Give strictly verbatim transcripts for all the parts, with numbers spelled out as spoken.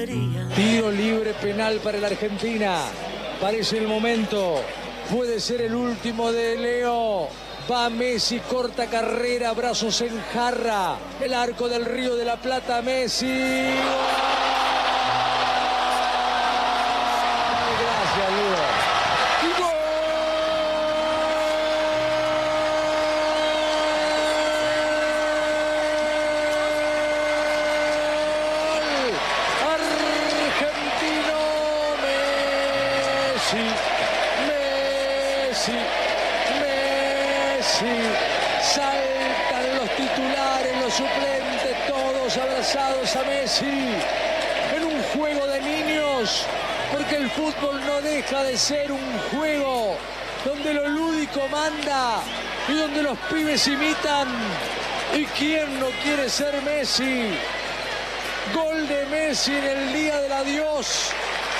Tiro libre penal para la Argentina. Parece el momento. Puede ser el último de Leo. Va Messi, corta carrera, brazos en jarra. El arco del Río de la Plata, Messi. Gracias, Leo. Messi, Messi, saltan los titulares, los suplentes, todos abrazados a Messi, en un juego de niños, porque el fútbol no deja de ser un juego donde lo lúdico manda y donde los pibes imitan. ¿Y quién no quiere ser Messi? Gol de Messi en el día del adiós.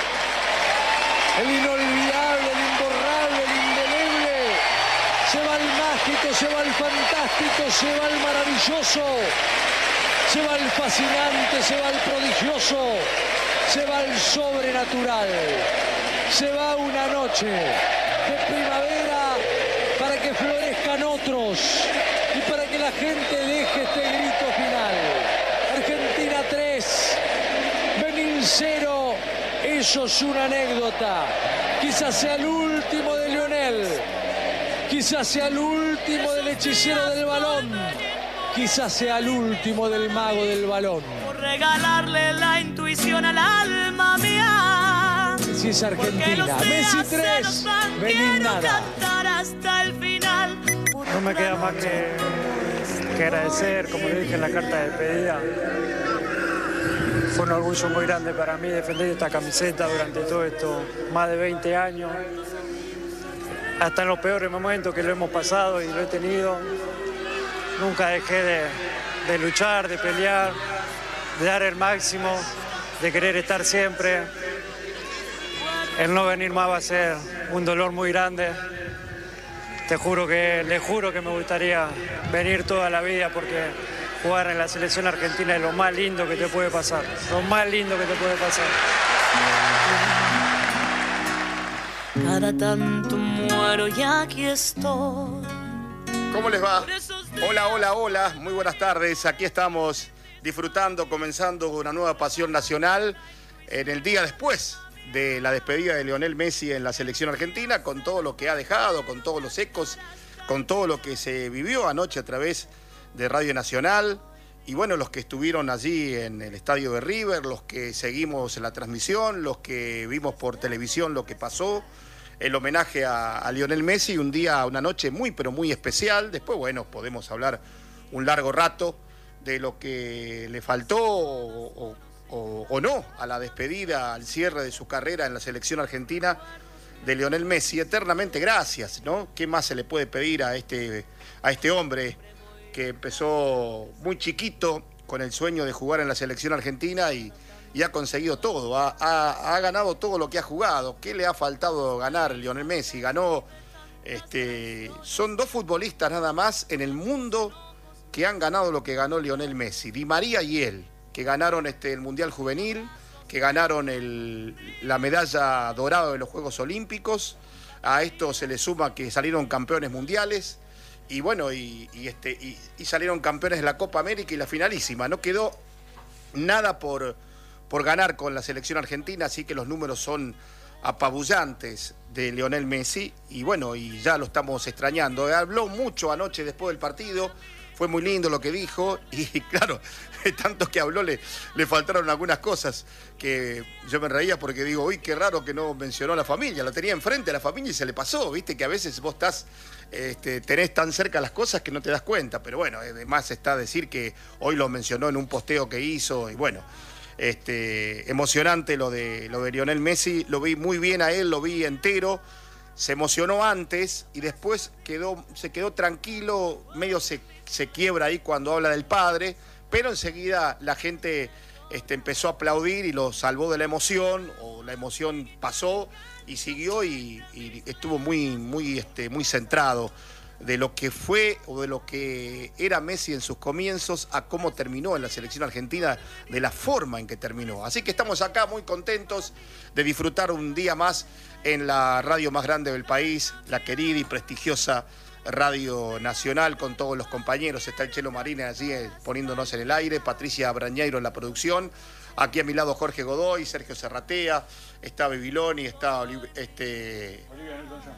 El inolvidable, el imborrable, el indeleble. Se va el mágico, se va el fantástico, se va el maravilloso. Se va el fascinante, se va el prodigioso. Se va el sobrenatural. Se va una noche de primavera para que florezcan otros y para que la gente deje este grito final. Argentina tres, Benín cero. Eso es una anécdota. Quizás sea el último de Lionel. Quizás sea el último del hechicero del balón. Quizás sea el último del mago del balón. Por regalarle la intuición al alma mía. Si es Argentina. Messi tres, Benín nada. Hasta el final. No me queda más que, que agradecer, como le dije en la carta de despedida. Fue un orgullo muy grande para mí defender esta camiseta durante todo esto, más de veinte años. Hasta en los peores momentos que lo hemos pasado y lo he tenido, nunca dejé de, de luchar, de pelear, de dar el máximo, de querer estar siempre. El no venir más va a ser un dolor muy grande. Te juro que, le juro que me gustaría venir toda la vida porque jugar en la selección argentina es lo más lindo que te puede pasar. Lo más lindo que te puede pasar. Cada tanto muero y aquí estoy. ¿Cómo les va? Hola, hola, hola. Muy buenas tardes. Aquí estamos disfrutando, comenzando una nueva pasión nacional en el día después de la despedida de Lionel Messi en la selección argentina, con todo lo que ha dejado, con todos los ecos, con todo lo que se vivió anoche a través de Radio Nacional, y bueno, los que estuvieron allí en el estadio de River, los que seguimos la transmisión, los que vimos por televisión lo que pasó, el homenaje a, a Lionel Messi, un día, una noche muy pero muy especial. Después, bueno, podemos hablar un largo rato de lo que le faltó o, o, o, o no a la despedida, al cierre de su carrera en la selección argentina de Lionel Messi. Eternamente gracias, ¿no? ¿Qué más se le puede pedir a este, a este hombre que empezó muy chiquito con el sueño de jugar en la selección argentina y, y ha conseguido todo, ha, ha, ha ganado todo lo que ha jugado? ¿Qué le ha faltado ganar Lionel Messi? Ganó, este, son dos futbolistas nada más en el mundo que han ganado lo que ganó Lionel Messi, Di María y él, que ganaron este, el Mundial Juvenil, que ganaron el, la medalla dorada de los Juegos Olímpicos. A esto se le suma que salieron campeones mundiales. Y bueno, y, y, este, y, y salieron campeones de la Copa América y la finalísima. No quedó nada por, por ganar con la selección argentina, así que los números son apabullantes de Lionel Messi. Y bueno, y ya lo estamos extrañando. Habló mucho anoche después del partido, fue muy lindo lo que dijo. Y claro, tanto que habló le, le faltaron algunas cosas que yo me reía porque digo, uy, qué raro que no mencionó a la familia. La tenía enfrente a la familia y se le pasó, viste que a veces vos estás... Este, tenés tan cerca las cosas que no te das cuenta, pero bueno, además está decir que hoy lo mencionó en un posteo que hizo, y bueno, este, emocionante lo de, lo de Lionel Messi. Lo vi muy bien a él, lo vi entero, se emocionó antes y después quedó, se quedó tranquilo, medio se, se quiebra ahí cuando habla del padre, pero enseguida la gente este, empezó a aplaudir y lo salvó de la emoción, o la emoción pasó y siguió y, y estuvo muy, muy, este, muy centrado. de lo que fue o de lo que era Messi en sus comienzos a cómo terminó en la selección argentina, de la forma en que terminó. Así que estamos acá muy contentos de disfrutar un día más en la radio más grande del país, la querida y prestigiosa Radio Nacional, con todos los compañeros. Está el Chelo Marínez allí eh, poniéndonos en el aire, Patricia Brañeiro en la producción. Aquí a mi lado Jorge Godoy, Sergio Serratea, está Bebiloni, está Oliv este... Olivia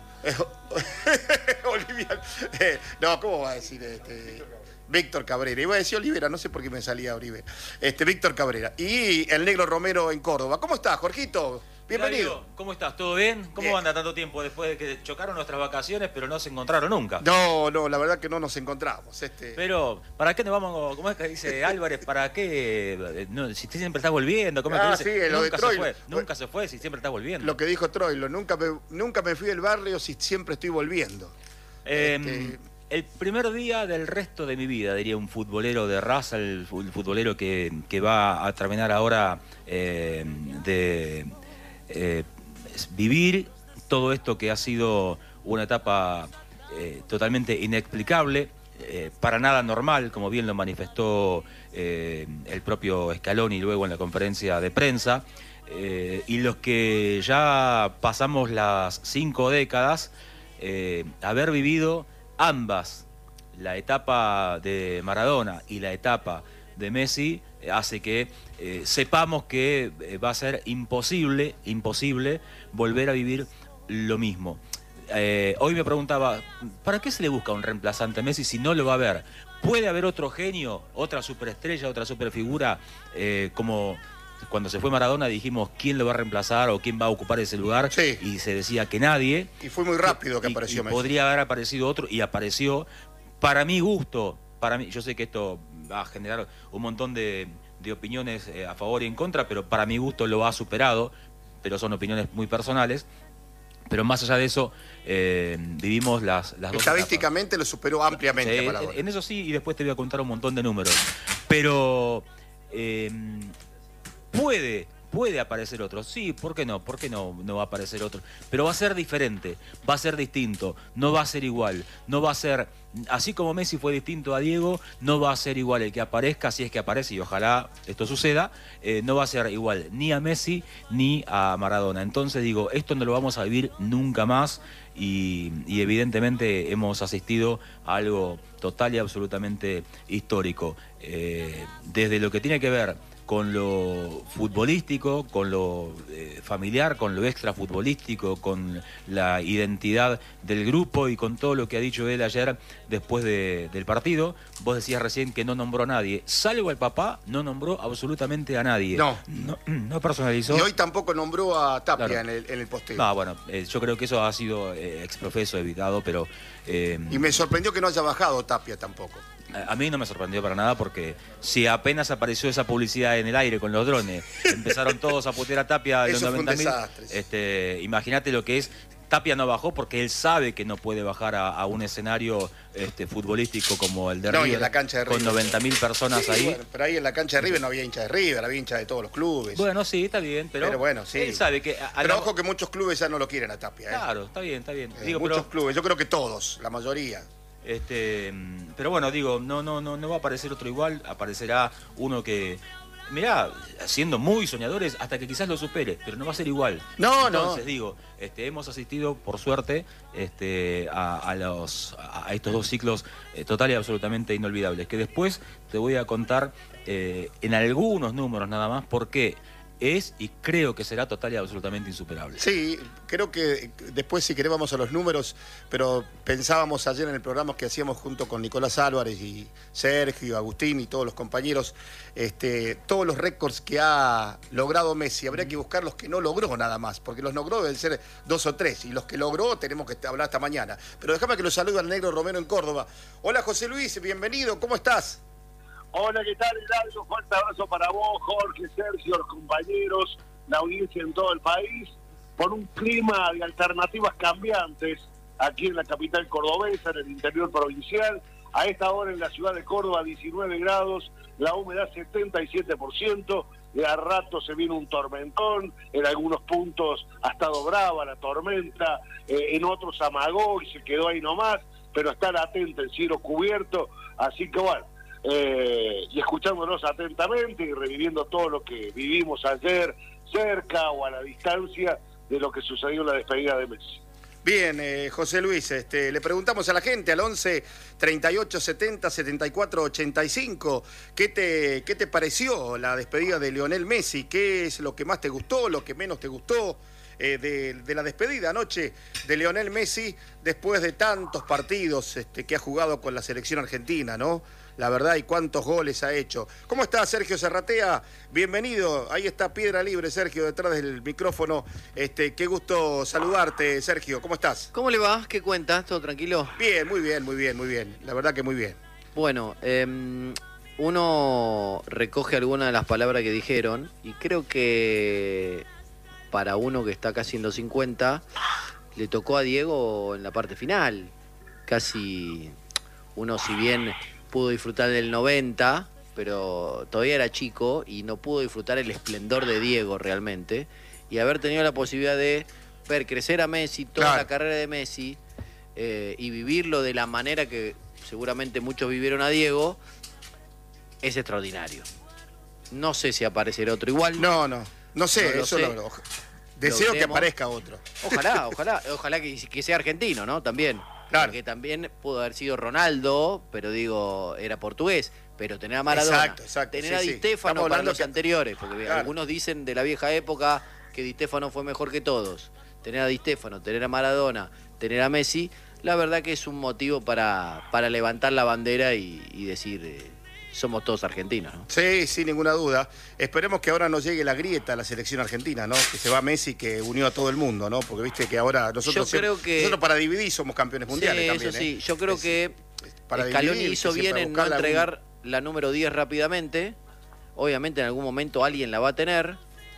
Newton-John. Olivia... Eh, no, ¿cómo va a decir? Este... Víctor Cabrera. Iba a decir Olivera, no sé por qué me salía Olivera. Este, Víctor Cabrera. Y el Negro Romero en Córdoba. ¿Cómo estás, Jorgito? Bienvenido. Hola, ¿cómo estás? ¿Todo bien? ¿Cómo bien. anda tanto tiempo después de que chocaron nuestras vacaciones, pero no se encontraron nunca? No, no, la verdad que no nos encontramos. Este... Pero, ¿para qué nos vamos? ¿Cómo es que dice Álvarez? ¿Para qué? No, si usted siempre está volviendo. ¿Cómo ah, es que dice? sí, lo nunca de Troy. se fue. Nunca se fue si siempre está volviendo. Lo que dijo Troilo, nunca me, nunca me fui del barrio si siempre estoy volviendo. Eh, este... El primer día del resto de mi vida, diría un futbolero de raza, el futbolero que, que va a terminar ahora eh, de... Eh, vivir todo esto que ha sido una etapa eh, totalmente inexplicable, eh, para nada normal, como bien lo manifestó eh, el propio Scaloni luego en la conferencia de prensa, eh, y los que ya pasamos las cinco décadas, eh, haber vivido ambas, la etapa de Maradona y la etapa de Messi, hace que eh, sepamos que eh, va a ser imposible, imposible volver a vivir lo mismo. Eh, hoy me preguntaba, ¿para qué se le busca un reemplazante a Messi si no lo va a haber? ¿Puede haber otro genio, otra superestrella, otra superfigura? Eh, como cuando se fue Maradona dijimos, ¿quién lo va a reemplazar o quién va a ocupar ese lugar? Sí. Y se decía que nadie. Y fue muy rápido que y, apareció y Messi. Podría haber aparecido otro y apareció. Para mi gusto, para mí, yo sé que esto va a generar un montón de, de opiniones eh, a favor y en contra, pero para mi gusto lo ha superado, pero son opiniones muy personales. Pero más allá de eso, eh, vivimos las, las dos Estadísticamente etapas. Lo superó ampliamente. Sí, Maradona. en eso sí, y después te voy a contar un montón de números. Pero eh, puede... Puede aparecer otro, sí, ¿por qué no? ¿Por qué no, no va a aparecer otro? Pero va a ser diferente, va a ser distinto, no va a ser igual, no va a ser, así como Messi fue distinto a Diego, no va a ser igual el que aparezca, si es que aparece, y ojalá esto suceda, eh, no va a ser igual ni a Messi ni a Maradona. Entonces digo, esto no lo vamos a vivir nunca más y, y evidentemente hemos asistido a algo total y absolutamente histórico. Eh, desde lo que tiene que ver con lo futbolístico, con lo eh, familiar, con lo extrafutbolístico, con la identidad del grupo y con todo lo que ha dicho él ayer después de, del partido. Vos decías recién que no nombró a nadie. Salvo el papá, no nombró absolutamente a nadie. No. No, no personalizó. Y hoy tampoco nombró a Tapia Claro. en el, en el posteo. No, bueno, eh, yo creo que eso ha sido eh, exprofeso, evitado, pero... Eh, Y me sorprendió que no haya bajado Tapia tampoco. A mí no me sorprendió para nada porque si apenas apareció esa publicidad en el aire con los drones, empezaron todos a putear a Tapia de los Eso fue un noventa mil. desastre. Este, imagínate lo que es. Tapia no bajó porque él sabe que no puede bajar a, a un escenario este, futbolístico como el de No, y River, en la cancha de con River. noventa mil personas Sí, ahí. bueno, pero ahí en la cancha de River no había hincha de River, había hincha de todos los clubes. Bueno, sí, está bien, pero, Pero bueno, sí. él sabe que... a- a Pero la- ojo que muchos clubes ya no lo quieren a Tapia. ¿eh? Claro, está bien, está bien. Eh, Digo, muchos pero, clubes, yo creo que todos, la mayoría. Este, pero bueno, digo, no, no, no, no va a aparecer otro igual, aparecerá uno que, mirá, siendo muy soñadores, hasta que quizás lo supere, pero no va a ser igual. No, Entonces, no. digo, este, hemos asistido, por suerte, este, a, a los, a estos dos ciclos eh, total y absolutamente inolvidables, que después te voy a contar eh, en algunos números nada más por qué es y creo que será total y absolutamente insuperable. Sí, creo que después si querés vamos a los números, pero pensábamos ayer en el programa que hacíamos junto con Nicolás Álvarez y Sergio, Agustín y todos los compañeros, este, todos los récords que ha logrado Messi. Habría que buscar los que no logró nada más, porque los logró deben ser dos o tres, y los que logró tenemos que hablar hasta mañana. Pero déjame que lo salude al Negro Romero en Córdoba. Hola José Luis, bienvenido, ¿cómo estás? Hola, ¿qué tal, Hilario? Fuerte abrazo para vos, Jorge, Sergio, los compañeros, la audiencia en todo el país, por un clima de alternativas cambiantes aquí en la capital cordobesa, en el interior provincial. A esta hora en la ciudad de Córdoba, diecinueve grados, la humedad setenta y siete por ciento, de a rato se viene un tormentón, en algunos puntos ha estado brava la tormenta, eh, en otros amagó y se quedó ahí nomás. pero estar atento, el cielo cubierto, así que bueno, eh, y escuchándonos atentamente y reviviendo todo lo que vivimos ayer, cerca o a la distancia de lo que sucedió en la despedida de Messi. Bien, eh, José Luis, este, le preguntamos a la gente al once, treinta y ocho, setenta, setenta y cuatro, ochenta y cinco, ¿qué te, qué te pareció la despedida de Lionel Messi? ¿Qué es lo que más te gustó, lo que menos te gustó eh, de, de la despedida anoche de Lionel Messi después de tantos partidos este, que ha jugado con la selección argentina, ¿no? La verdad, y cuántos goles ha hecho. ¿Cómo está Sergio Serratea? Bienvenido. Ahí está Piedra Libre, Sergio, detrás del micrófono. Este, qué gusto saludarte, Sergio. ¿Cómo estás? ¿Cómo le va? ¿Qué cuentas? ¿Todo tranquilo? Bien, muy bien, muy bien, muy bien. La verdad que muy bien. Bueno, eh, uno recoge algunas de las palabras que dijeron y creo que para uno que está casi en los cincuenta, le tocó a Diego en la parte final. Casi uno, si bien pudo disfrutar del noventa, pero todavía era chico y no pudo disfrutar el esplendor de Diego realmente, y haber tenido la posibilidad de ver crecer a Messi, toda claro. la carrera de Messi, eh, y vivirlo de la manera que seguramente muchos vivieron a Diego, es extraordinario. No sé si aparecerá otro igual. No, no, no sé, no lo eso sé. lo, lo deseo Lo que aparezca otro. Ojalá, ojalá, ojalá que, que sea argentino, ¿no? También. Claro. Porque también pudo haber sido Ronaldo, pero digo, era portugués. Pero tener a Maradona, Exacto, exacto, tener sí, a sí. Di Stéfano Estamos para hablando los que- anteriores, porque Claro. algunos dicen de la vieja época que Di Stéfano fue mejor que todos. Tener a Di Stéfano, tener a Maradona, tener a Messi, la verdad que es un motivo para, para levantar la bandera y, y decir, eh, somos todos argentinos, ¿no? Sí, sin ninguna duda. Esperemos que ahora no llegue la grieta a la selección argentina, ¿no? Que se va Messi, que unió a todo el mundo, ¿no? Porque viste que ahora nosotros, Yo creo siempre- que- nosotros para dividir somos campeones mundiales Sí, también. eso sí. ¿eh? Yo creo Es- que es para Scaloni dividir, hizo que bien siempre en no buscar la- entregar la número diez rápidamente. Obviamente en algún momento alguien la va a tener,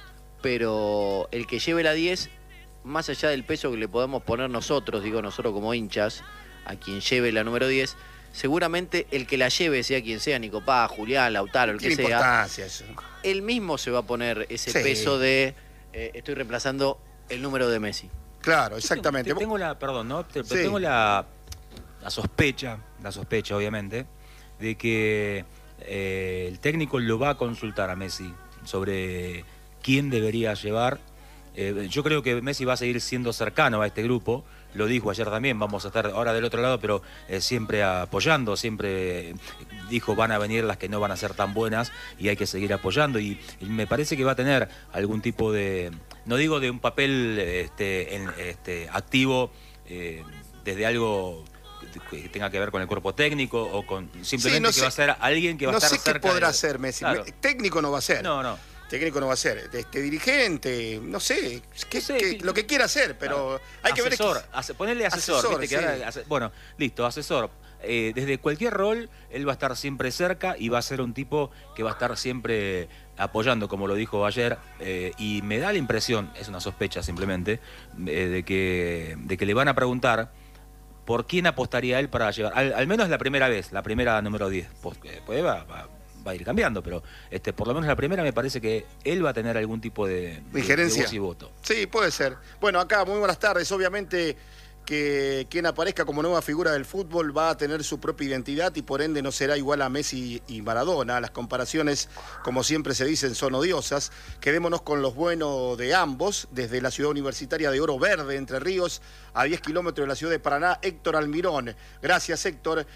pero el que lleve la diez, más allá del peso que le podemos poner nosotros, digo nosotros como hinchas, a quien lleve la número diez, seguramente el que la lleve, sea quien sea, Nico Paz, Julián, Lautaro, el que Tiene sea, importancia eso. él mismo se va a poner ese Sí. peso de eh, estoy reemplazando el número de Messi. Claro, exactamente. Te- Tengo la, perdón, ¿no? Te- Sí. Tengo la, la sospecha, la sospecha, obviamente, de que eh, el técnico lo va a consultar a Messi sobre quién debería llevar. Eh, yo creo que Messi va a seguir siendo cercano a este grupo. Lo dijo ayer también, vamos a estar ahora del otro lado, pero eh, siempre apoyando, siempre eh, dijo van a venir las que no van a ser tan buenas y hay que seguir apoyando. Y, y me parece que va a tener algún tipo de, no digo de un papel este, en, este, activo eh, desde algo que tenga que ver con el cuerpo técnico o con simplemente Sí, no que sé- va a ser alguien que va no a estar sé qué cerca podrá de- hacer Messi. Claro. Me- Técnico no va a ser. No, no. Técnico no va a ser. Este dirigente, no sé, qué- No sé, qué- que- lo que quiera hacer, pero Claro. hay que ver. asesor, ase- ponerle asesor, Asesor, viste que sí. ahora ase- bueno, listo, asesor. Eh, desde cualquier rol, él va a estar siempre cerca y va a ser un tipo que va a estar siempre apoyando, como lo dijo ayer, eh, y me da la impresión, es una sospecha simplemente, eh, de que de que le van a preguntar por quién apostaría él para llevar, al, al menos la primera vez, la primera número diez, porque después va, va- va a ir cambiando, pero este por lo menos la primera me parece que él va a tener algún tipo de, de- Injerencia. de voz y voto. Sí, puede ser. Bueno, acá, muy buenas tardes. Obviamente que quien aparezca como nueva figura del fútbol va a tener su propia identidad y por ende no será igual a Messi y Maradona. Las comparaciones, como siempre se dicen, son odiosas. Quedémonos con los buenos de ambos. Desde la ciudad universitaria de Oro Verde, Entre Ríos, a diez kilómetros de la ciudad de Paraná, Héctor Almirón. Gracias, Héctor.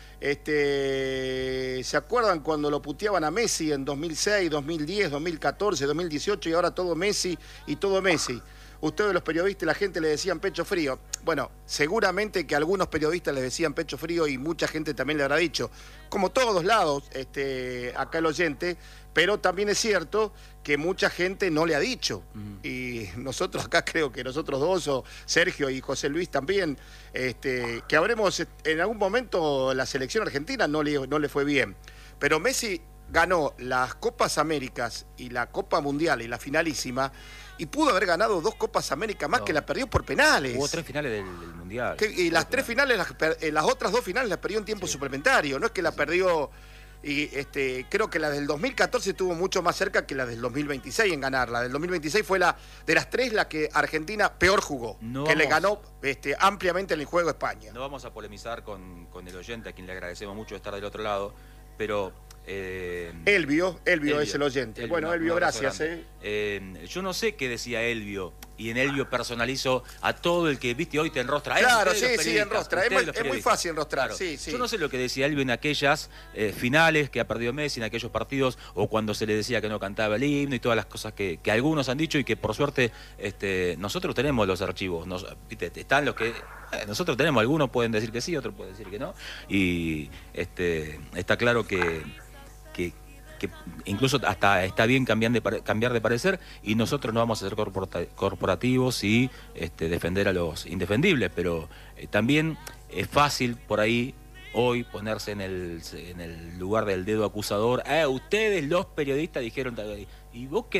Este, ¿se acuerdan cuando lo puteaban a Messi en dos mil seis, dos mil diez, dos mil catorce, dos mil dieciocho y ahora todo Messi y todo Messi? Ustedes los periodistas, la gente le decían pecho frío. Bueno, seguramente que algunos periodistas les decían pecho frío y mucha gente también le habrá dicho, como todos lados, este, acá el oyente, pero también es cierto que mucha gente no le ha dicho. Uh-huh. Y nosotros acá creo que nosotros dos, o Sergio y José Luis también, este, que habremos, en algún momento la selección argentina no le, no le fue bien. Pero Messi ganó las Copas Américas y la Copa Mundial y la finalísima, y pudo haber ganado dos Copas América más no. que la perdió por penales. Hubo tres finales del, del Mundial. Que, y las tres finales, las, las otras dos finales las perdió en tiempo sí. suplementario. No es que la perdió Y este, creo que la del dos mil catorce estuvo mucho más cerca que la del dos mil veintiséis en ganar. La del dos mil veintiséis fue la de las tres la que Argentina peor jugó, no que vamos, le ganó este, ampliamente en el juego a España. No vamos a polemizar con, con el oyente, a quien le agradecemos mucho estar del otro lado, pero... Eh, Elvio, Elvio, Elvio es el oyente. Elvio, bueno, no, Elvio, no, gracias. Eh. Eh, yo no sé qué decía Elvio, y en Elvio personalizo a todo el que, viste, hoy te enrostra. Claro, sí, sí, enrostra. Es, es muy fácil enrostrar, claro. sí, sí. Yo no sé lo que decía Elvio en aquellas eh, finales que ha perdido Messi, en aquellos partidos, o cuando se le decía que no cantaba el himno y todas las cosas que, que algunos han dicho y que por suerte este, nosotros tenemos los archivos. Nos, viste, están los que... Eh, nosotros tenemos, algunos pueden decir que sí, otros pueden decir que no. Y este, está claro que... que que incluso hasta está bien cambiar de, cambiar de parecer, y nosotros no vamos a ser corporativos y este, defender a los indefendibles, pero eh, también es fácil por ahí hoy ponerse en el, en el lugar del dedo acusador. Eh, ustedes los periodistas dijeron, ¿y vos qué